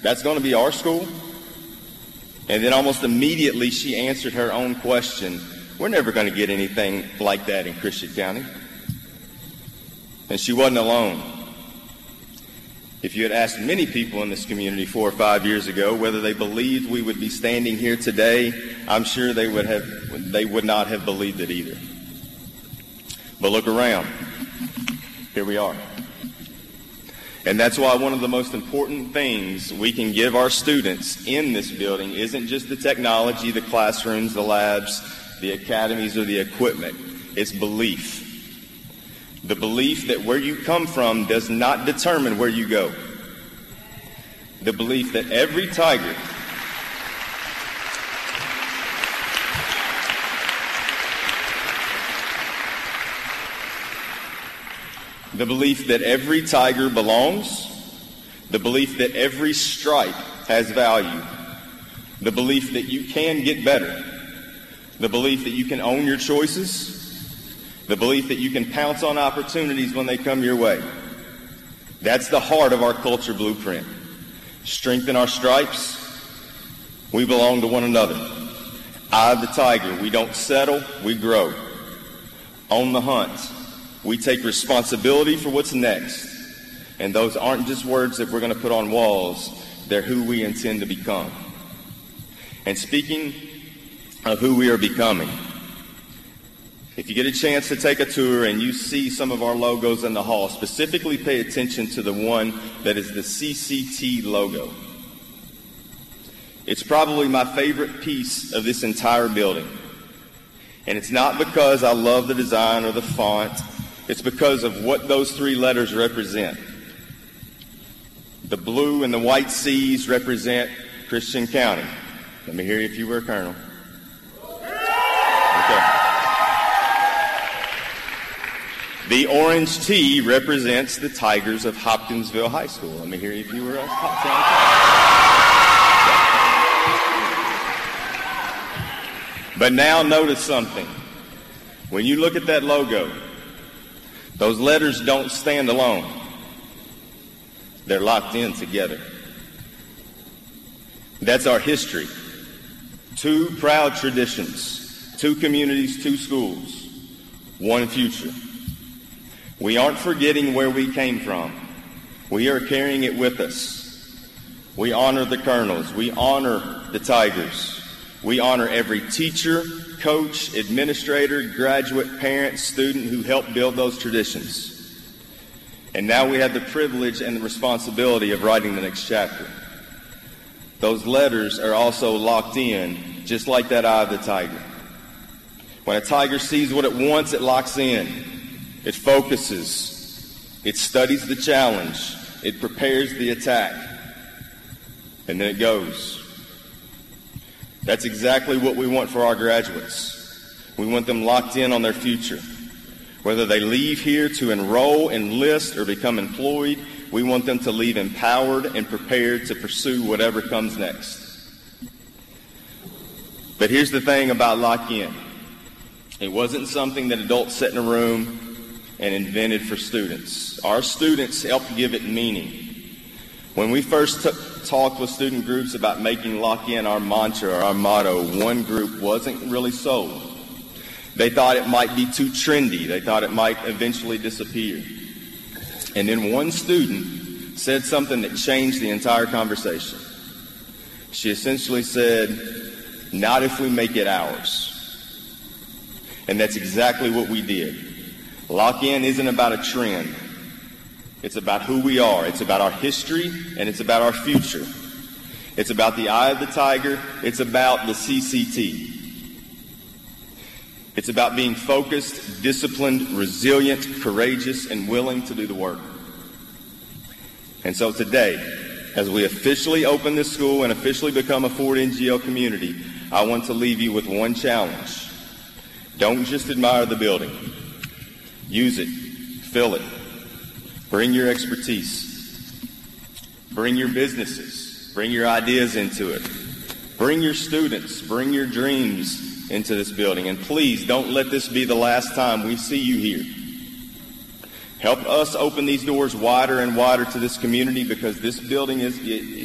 That's going to be our school? And then almost immediately she answered her own question. We're never going to get anything like that in Christian County. And she wasn't alone. If you had asked many people in this community 4 or 5 years ago whether they believed we would be standing here today, I'm sure they would not have believed it either. But look around. Here we are. And that's why one of the most important things we can give our students in this building isn't just the technology, the classrooms, the labs, the academies, or the equipment. It's belief. The belief that where you come from does not determine where you go. The belief that every Tiger belongs, the belief that every stripe has value, the belief that you can get better, the belief that you can own your choices, the belief that you can pounce on opportunities when they come your way. That's the heart of our culture blueprint. Strengthen our stripes. We belong to one another. Eye of the Tiger. We don't settle, we grow. On the hunt. We take responsibility for what's next. And those aren't just words that we're going to put on walls. They're who we intend to become. And speaking of who we are becoming, if you get a chance to take a tour and you see some of our logos in the hall, specifically pay attention to the one that is the CCT logo. It's probably my favorite piece of this entire building. And it's not because I love the design or the font. It's because of what those 3 letters represent. The blue and the white C's represent Christian County. Let me hear you if you were a colonel. Okay. The orange T represents the Tigers of Hopkinsville High School. Let me hear you if you were a But now notice something. When you look at that logo, those letters don't stand alone. They're locked in together. That's our history. 2 proud traditions, 2 communities, 2 schools, 1 future. We aren't forgetting where we came from. We are carrying it with us. We honor the Colonels. We honor the Tigers. We honor every teacher, coach, administrator, graduate, parent, student who helped build those traditions. And now we have the privilege and the responsibility of writing the next chapter. Those letters are also locked in, just like that eye of the tiger. When a tiger sees what it wants, it locks in. It focuses. It studies the challenge. It prepares the attack. And then it goes. That's exactly what we want for our graduates. We want them locked in on their future. Whether they leave here to enroll, enlist, or become employed, we want them to leave empowered and prepared to pursue whatever comes next. But here's the thing about Lock In. It wasn't something that adults sat in a room and invented for students. Our students helped give it meaning. When we first talked with student groups about making Lock In our mantra or our motto, one group wasn't really sold. They thought it might be too trendy. They thought it might eventually disappear. And then one student said something that changed the entire conversation. She essentially said, "Not if we make it ours." And that's exactly what we did. Lock In isn't about a trend. It's about who we are. It's about our history, and it's about our future. It's about the eye of the tiger. It's about the CCT. It's about being focused, disciplined, resilient, courageous, and willing to do the work. And so today, as we officially open this school and officially become a Ford NGL community, I want to leave you with one challenge. Don't just admire the building. Use it. Fill it. Bring your expertise. Bring your businesses. Bring your ideas into it. Bring your students. Bring your dreams into this building. And please don't let this be the last time we see you here. Help us open these doors wider and wider to this community, because this building is